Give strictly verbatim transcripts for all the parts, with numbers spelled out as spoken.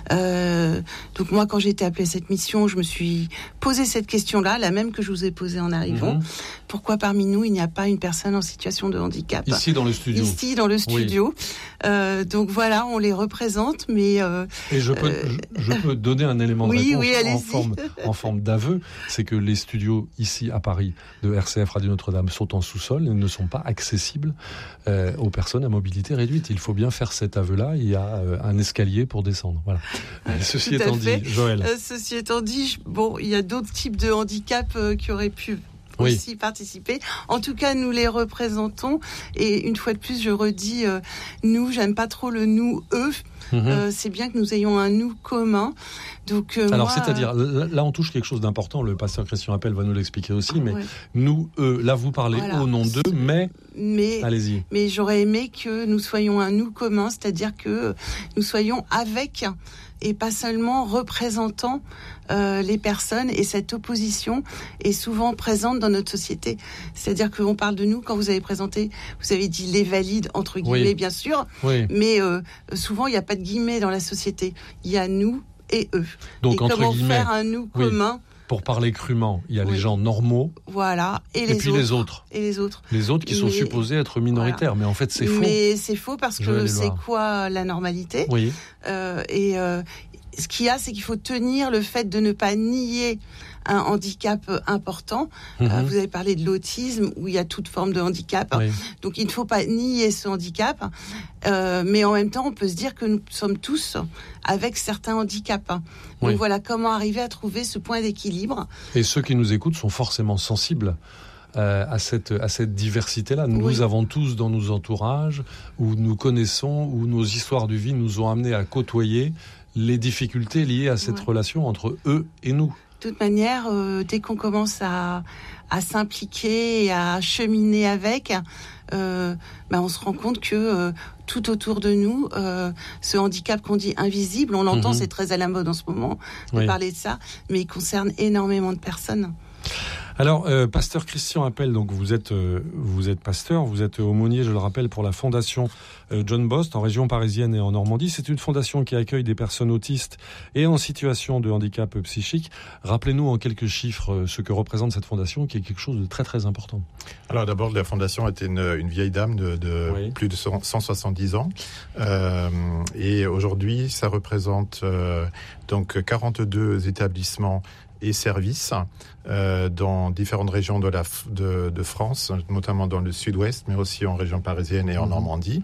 Euh, donc moi, quand j'ai été appelée à cette mission, je me suis posé cette question-là, la même que je vous ai posée en arrivant. Mmh. Pourquoi parmi nous, il n'y a pas une personne en situation de handicap ? Ici, dans le studio. Ici, dans le studio. Oui. Euh, donc voilà, on les représente, mais... Euh, Et je peux, euh, je, je peux donner un élément de oui, réponse oui, en, forme, en forme d'aveu. C'est que les studios, ici, à Paris, de R C F Radio Notre-Dame, sont en sous-sol et ne sont pas accessibles euh, aux personnes à mobilité réduite. Il faut bien faire cet aveu-là. Il y a euh, un escalier pour descendre. Voilà. Euh, ceci Tout étant dit, Joël. Euh, ceci étant dit, bon, il y a d'autres types de handicaps euh, qui auraient pu aussi oui. participer. En tout cas, nous les représentons. Et une fois de plus, je redis, euh, nous, j'aime pas trop le nous, eux. Mmh. Euh, c'est bien que nous ayons un nous commun. Donc, euh, Alors, moi, c'est-à-dire, là, là, on touche quelque chose d'important. Le pasteur Christian Appel va nous l'expliquer aussi. Mais ouais. nous, eux, là, vous parlez voilà. au nom d'eux, mais... mais allez-y. Mais j'aurais aimé que nous soyons un nous commun, c'est-à-dire que nous soyons avec et pas seulement représentant euh, les personnes. Et cette opposition est souvent présente dans notre société. C'est-à-dire qu'on parle de nous, quand vous avez présenté, vous avez dit les valides, entre guillemets, oui. bien sûr. Oui. Mais euh, souvent, il n'y a pas de guillemets dans la société. Il y a nous et eux. Donc, et entre comment guillemets, faire un nous oui. commun ? Pour parler crûment, il y a oui. les gens normaux. Voilà. Et, et les puis autres. les autres. Et les autres. Les autres qui mais, sont supposés être minoritaires. voilà. Mais en fait, c'est faux. Mais c'est faux parce que c'est quoi la normalité ? Oui. Euh, et euh, ce qu'il y a, c'est qu'il faut tenir le fait de ne pas nier un handicap important. Mm-hmm. Euh, vous avez parlé de l'autisme, où il y a toute forme de handicap. Oui. Donc, il ne faut pas nier ce handicap. Euh, mais en même temps, on peut se dire que nous sommes tous avec certains handicaps. Donc, oui. voilà, comment arriver à trouver ce point d'équilibre. Et ceux qui nous écoutent sont forcément sensibles euh, à cette, à cette diversité-là. Nous oui. avons tous dans nos entourages, où nous connaissons, où nos histoires de vie nous ont amenés à côtoyer les difficultés liées à cette ouais. relation entre eux et nous. De toute manière, euh, dès qu'on commence à, à s'impliquer et à cheminer avec, euh, ben on se rend compte que euh, tout autour de nous, euh, ce handicap qu'on dit invisible, on l'entend, mmh. c'est très à la mode en ce moment de oui. parler de ça, mais il concerne énormément de personnes. Alors, euh, pasteur Christian Appel, donc vous êtes euh, vous êtes pasteur, vous êtes aumônier, je le rappelle, pour la fondation euh, John Bost en région parisienne et en Normandie. C'est une fondation qui accueille des personnes autistes et en situation de handicap psychique. Rappelez-nous en quelques chiffres euh, ce que représente cette fondation, qui est quelque chose de très très important. Alors d'abord, la fondation était une, une vieille dame de, de oui. plus de cent soixante-dix ans, euh, et aujourd'hui, ça représente euh, donc quarante-deux établissements et services euh, dans différentes régions de, la, de, de France, notamment dans le sud-ouest, mais aussi en région parisienne et en mmh. Normandie.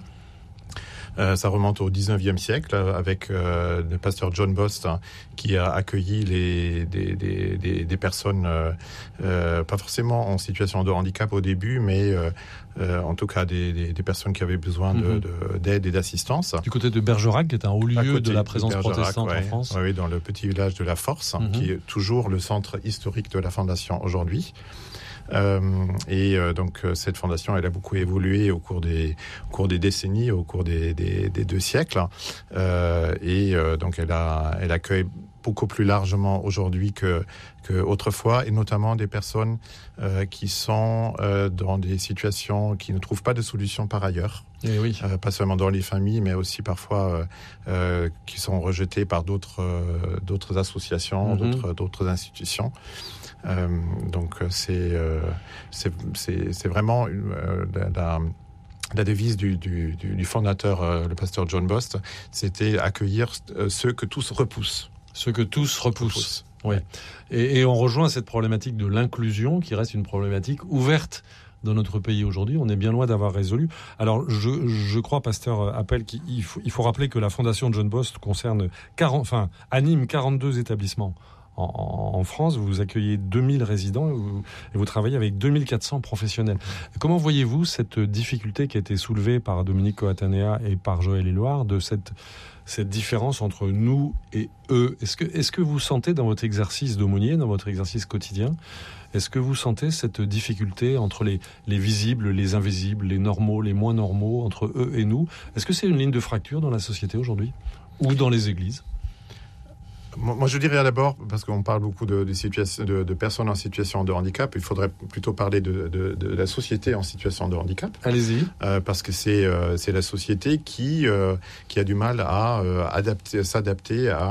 Euh, ça remonte au dix-neuvième siècle avec euh, le pasteur John Bost hein, qui a accueilli les, des, des, des, des personnes, euh, euh, pas forcément en situation de handicap au début, mais euh, euh, en tout cas des, des, des personnes qui avaient besoin de, de, d'aide et d'assistance. Du côté de Bergerac, qui est un haut lieu de la présence protestante ouais, en France. Oui, dans le petit village de la Force, mmh. qui est toujours le centre historique de la Fondation aujourd'hui. Euh, et euh, donc cette fondation, elle a beaucoup évolué au cours des, au cours des décennies, au cours des, des, des deux siècles, euh, et euh, donc elle a, elle accueille beaucoup plus largement aujourd'hui que, que autrefois, et notamment des personnes euh, qui sont euh, dans des situations qui ne trouvent pas de solution par ailleurs. Et oui. euh, pas seulement dans les familles, mais aussi parfois euh, euh, qui sont rejetées par d'autres, euh, d'autres associations, mm-hmm. d'autres, d'autres institutions. Euh, donc c'est, euh, c'est, c'est, c'est vraiment une, euh, la, la devise du, du, du fondateur, euh, le pasteur John Bost, c'était accueillir euh, ceux que tous repoussent. Ceux que tous repoussent. repoussent. Oui. Et, et on rejoint cette problématique de l'inclusion qui reste une problématique ouverte dans notre pays aujourd'hui. On est bien loin d'avoir résolu. Alors, je, je crois, pasteur Appel, qu'il faut, il faut rappeler que la fondation John Bost concerne quarante, enfin, anime quarante-deux établissements. En, en France, vous accueillez deux mille résidents et vous, et vous travaillez avec deux mille quatre cents professionnels. Comment voyez-vous cette difficulté qui a été soulevée par Dominique Coatanea et par Joël Éluard de cette, cette différence entre nous et eux ? Est-ce que, est-ce que vous sentez dans votre exercice d'aumônier, dans votre exercice quotidien, est-ce que vous sentez cette difficulté entre les, les visibles, les invisibles, les normaux, les moins normaux, entre eux et nous ? Est-ce que c'est une ligne de fracture dans la société aujourd'hui ou dans les églises ? Moi, je dirais d'abord, parce qu'on parle beaucoup de, de, situation, de, de personnes en situation de handicap, il faudrait plutôt parler de, de, de la société en situation de handicap. Allez-y. Euh, parce que c'est, euh, c'est la société qui, euh, qui a du mal à euh, adapter, s'adapter à